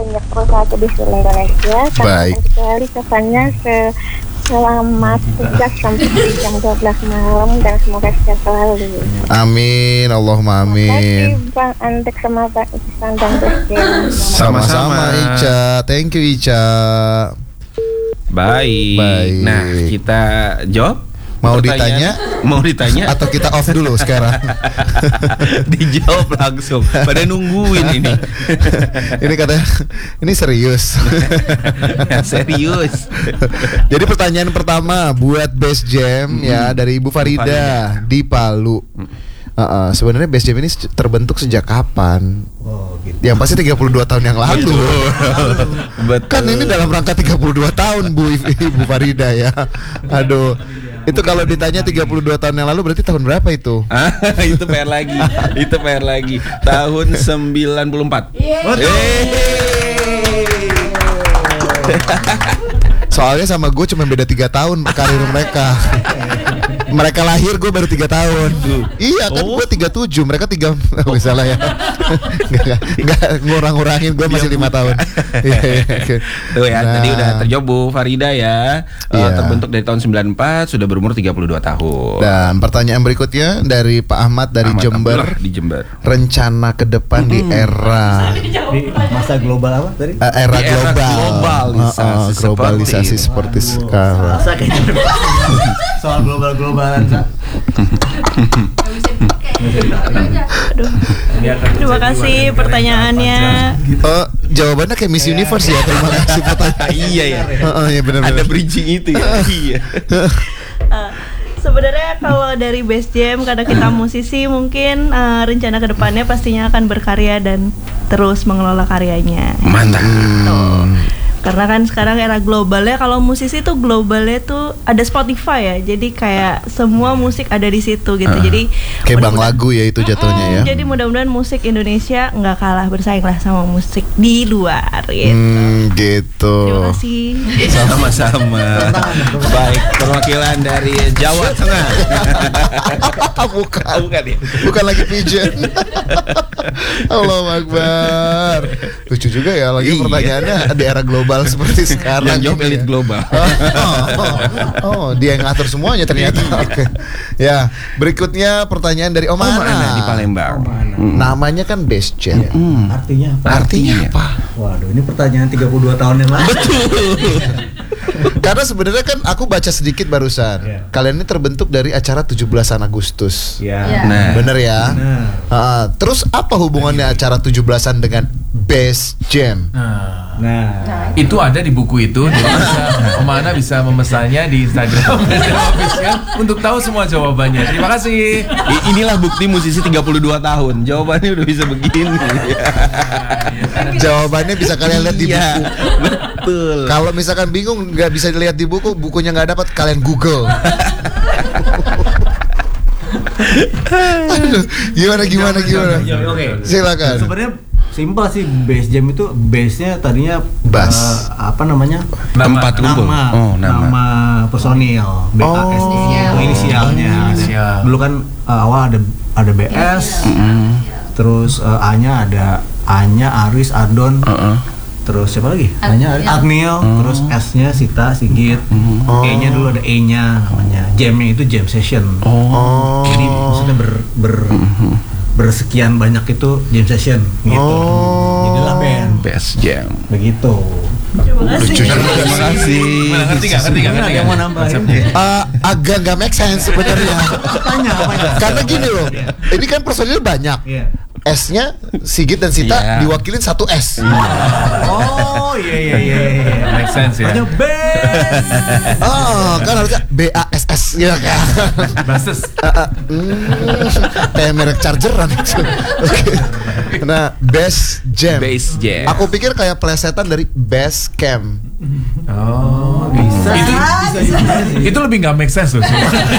penyiar pro 1 di seluruh Indonesia. Baik. Sekali kesannya selamat tugas sampai jam 12 malam dan semoga sehat selalu. Amin, Allahumma Terima amin. kasih Bang Antek sama Bang Iksan dan Bang. Sama-sama Ica. Thank you Ica. Baik. Nah, kita jawab. Mau ditanya? Mau ditanya? Atau kita off dulu sekarang? Dijawab langsung. Pada nungguin ini. Ini katanya, ini serius. Ya, serius. Jadi pertanyaan pertama buat Best Jam ya dari Ibu Farida di Palu. Sebenarnya Best Jam ini terbentuk sejak kapan? Gitu. Yang pasti 32 tahun yang lalu. Betul. Kan ini dalam rangka 32 tahun Ibu Farida ya. Aduh. Itu kalau ditanya 32 tahun yang lalu berarti tahun berapa itu? Itu PR lagi. Itu PR lagi. Tahun 94. Soalnya sama gue cuma beda 3 tahun karir mereka. Mereka lahir, gue baru 3 tahun. Iya kan, gue 37, mereka 3. Misalnya ya. Nggak ngurang-ngurangin, gue masih 5 tahun. Tuh ya, tadi udah terjawab Bu Farida ya. Terbentuk dari tahun 94, sudah berumur 32 tahun. Dan pertanyaan berikutnya dari Pak Ahmad dari Jember. Di Jember. Rencana ke depan di era masa global apa tadi? Era globalisasi seperti sekarang. Masa kayaknya soal global-globalan Sa. Terima kasih pertanyaannya. Jawabannya kayak Miss Universe ya. Terima kasih pertanyaan. Iya ya. Iya benar-benar. Ada bridging itu ya. Iya. Sebenarnya kalau dari Best Jam, karena kita musisi, mungkin rencana kedepannya pastinya akan berkarya dan terus mengelola karyanya. Mantap. Karena kan sekarang era globalnya, kalau musisi tuh globalnya tuh ada Spotify ya, jadi kayak semua musik ada di situ gitu. Jadi kayak bang lagu ya itu jatuhnya ya. Jadi mudah-mudahan musik Indonesia nggak kalah bersaing lah sama musik di luar gitu. Gitu. Terima kasih. Sama-sama. Baik, perwakilan dari Jawa Tengah. Bukan ya. Bukan lagi pigeon. Allahu Akbar. Lucu juga ya lagi pertanyaannya di era global seperti sekarang. Yang jawab elit global. Dia yang ngatur semuanya ternyata. Oke. Ya, berikutnya pertanyaan dari Om Ana di Palembang. Namanya kan Best Jam. Artinya apa? Artinya apa? Waduh, ini pertanyaan 32 tahun yang lalu. Betul. Karena sebenarnya kan aku baca sedikit barusan. Kalian ini terbentuk dari acara 17-an Agustus. Nah, bener ya. Terus apa hubungannya acara 17-an dengan Best Jam? Nah, itu ada di buku itu. Jadi Om Ana bisa memesannya di Instagram official untuk tahu semua jawabannya. Terima kasih. Inilah bukti musisi 32 tahun. Jawabannya udah bisa begini. Jawabannya bisa kalian lihat di buku. Betul. Kalau misalkan bingung nggak bisa dilihat di buku, bukunya nggak dapat, kalian Google. Aduh, gimana? Oke. Silakan. Sebenarnya simpel sih, Best Jam itu base-nya tadinya Bass. apa namanya? Tempat kumpul. Nama personil, BAS itu inisialnya. Dulu kan awal ada BS. Terus A-nya ada Anya, Aris, Adon. Terus siapa lagi? A-nya Agniel, terus S-nya Sita, Sigit. E-nya dulu ada E-nya namanya. Jam-nya itu jam session. Jadi maksudnya bersekian banyak itu jam session gitu. Jadilah band Best Jam. begitu. Terima kasih. Ngerti nggak? Ada yang mau nambahin? Agak nggak make sense sebenarnya. Apanya? Karena gini loh, ini kan personil banyak. S-nya Sigit dan Sita diwakilin satu S. Oh iya. Make sense ya. Hanya band. Kan harusnya BASS ya kan. Basis. Kayak merek chargeran itu. Nah, Best Jam. Best Jam. Aku pikir kayak plesetan dari Best Camp. Oh, bisa. Itu lebih nggak make sense loh.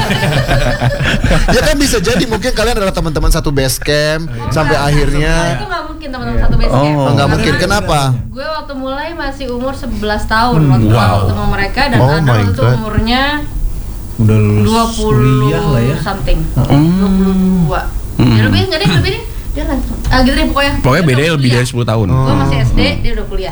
Ya kan bisa jadi mungkin kalian adalah teman-teman satu base camp sampai akhirnya. Itu nggak mungkin teman-teman satu base camp. Nggak mungkin. Kenapa? Gue waktu mulai masih umur 11 tahun waktu ketemu mereka, dan ada waktu itu umurnya Udah lulus 20 kuliah lah ya. something. 22. Ya lebih nggak deh, lebih deh. Dia kan gitu deh pokoknya. Pokoknya bedanya lebih dari 10 tahun. Gue masih SD, dia udah kuliah.